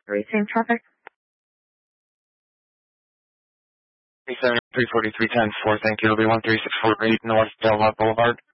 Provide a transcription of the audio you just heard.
Same traffic. 343 10-4, thank you. It'll be 13648 North Del Boulevard.